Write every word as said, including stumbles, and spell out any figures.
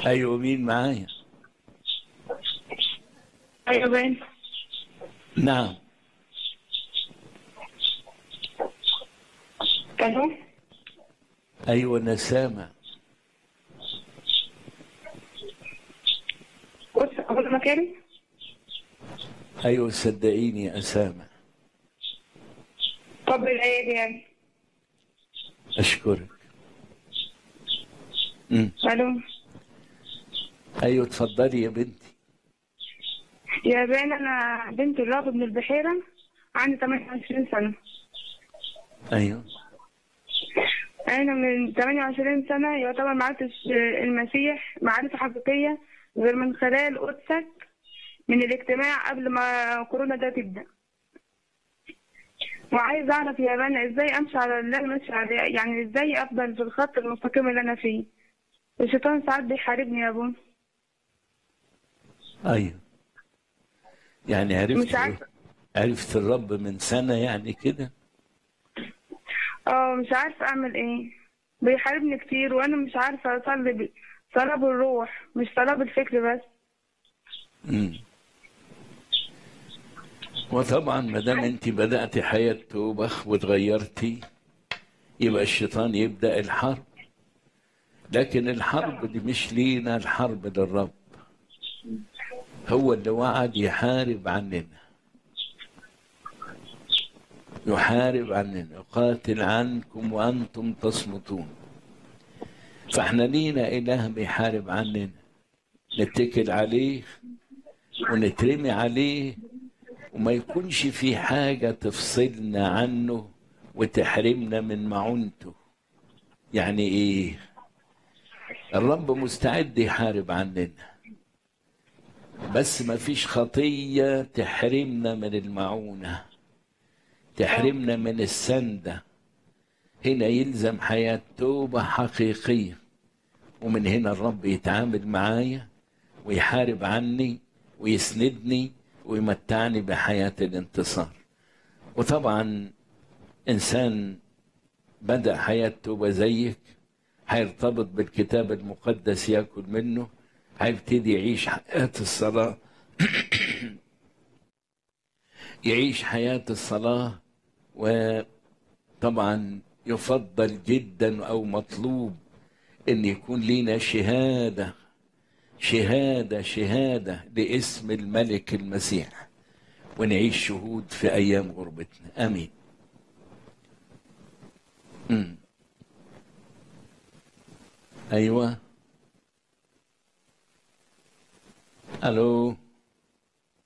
ايوه، مين معايا؟ ايوه باين. نعم. الو. ايوه انا سامع. بص اقول مكاني. ايوه صدقيني اسامع. طب الايه يعني. اشكرك. امم الو. ايوه اتفضلي يا بنتي. يا باين انا بنت الراب من البحيره، عندي ثمانية وعشرين سنه. ايوه. انا من ثمانية وعشرين سنه يعتبر ما عرفتش المسيح معرفه حقيقيه غير من خلال قدسك من الاجتماع قبل ما كورونا ده تبدا. وعايز اعرف يا بنا ازاي امشي على اللي انا ماشي عليه، يعني ازاي افضل في الخط المستقيم اللي انا فيه. الشيطان ساعات بيحاربني يا ابو. ايوه يعني مش عرفت عارفه. عرفت الرب من سنة يعني كده. اه مش عارفه اعمل ايه. بيحاربني كتير وانا مش عارفه اصلي ب- صلاه بالروح مش صلاه بالفكر بس. امم وطبعا ما دام انت بدأتي حياة توبة وتغيرتي، يبقى الشيطان يبدأ الحرب. لكن الحرب دي مش لينا، الحرب للرب. هو اللي وعد يحارب عننا، يحارب عننا، يقاتل عنكم وأنتم تصمتون. فاحنا لينا إله بيحارب عننا، نتكل عليه ونترمي عليه، وما يكونش في حاجة تفصلنا عنه وتحرمنا من معونته. يعني ايه؟ الرب مستعد يحارب عننا، بس ما فيش خطية تحرمنا من المعونة، اه. تحرمنا من السندة. هنا يلزم حياة توبة حقيقية، ومن هنا الرب يتعامل معايا ويحارب عني ويسندني ويمتعني بحياة الانتصار. وطبعا إنسان بدأ حياة توبة زيك هيرتبط بالكتاب المقدس، ياكل منه، هيبتدي يعيش حياة الصلاة يعيش حياة الصلاة. وطبعا يفضل جدا أو مطلوب أن يكون لنا شهادة شهادة شهادة لاسم الملك المسيح، ونعيش شهود في أيام غربتنا. آمين. مم. أيوة. ألو.